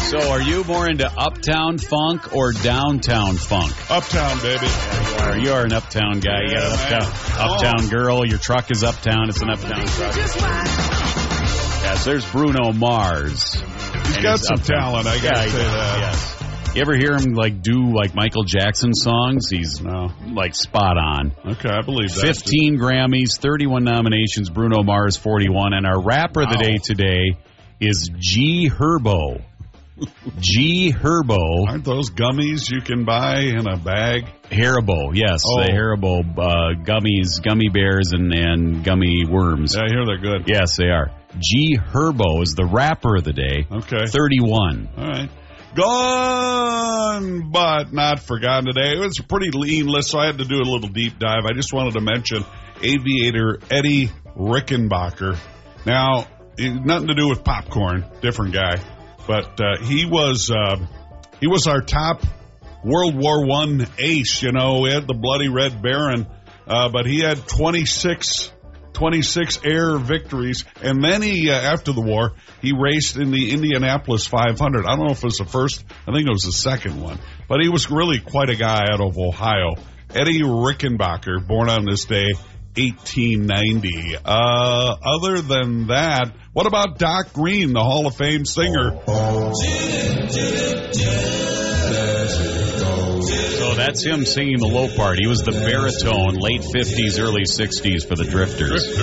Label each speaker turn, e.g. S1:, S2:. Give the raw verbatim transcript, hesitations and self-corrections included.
S1: So are you more into uptown funk or downtown funk?
S2: Uptown, baby.
S1: Yeah, you are. You are an uptown guy. You got an uptown, uptown girl. Your truck is uptown. It's an uptown truck. Yes, there's Bruno Mars.
S2: He's got some uptown talent, I gotta
S1: yeah,
S2: say that.
S1: Yes. You ever hear him like do like Michael Jackson songs? He's
S2: no.
S1: like spot on.
S2: Okay, I believe that.
S1: Fifteen Grammys, thirty-one nominations. Bruno Mars, forty-one, and our rapper of the
S2: Wow.
S1: day today is G Herbo. G Herbo.
S2: Aren't those gummies you can buy in a bag?
S1: Haribo, yes,
S2: Oh.
S1: the Haribo uh, gummies, gummy bears, and, and gummy worms.
S2: Yeah, I hear they're good.
S1: Yes, they are. G Herbo is the rapper of the day.
S2: Okay.
S1: thirty-one.
S2: All right. Gone, but not forgotten today. It was a pretty lean list, so I had to do a little deep dive. I just wanted to mention aviator Eddie Rickenbacker. Now, nothing to do with popcorn, different guy, but uh, he was uh, he was our top World War One ace. You know, we had the Bloody Red Baron, uh, but he had twenty-six, twenty-six air victories, and then he, uh, after the war, he raced in the Indianapolis five hundred. I don't know if it was the first, I think it was the second one, but he was really quite a guy out of Ohio. Eddie Rickenbacker, born on this day, eighteen ninety. Uh, other than that, what about Doc Green, the Hall of Fame singer?
S1: So that's him singing the low part. He was the baritone, late fifties, early sixties for the Drifters.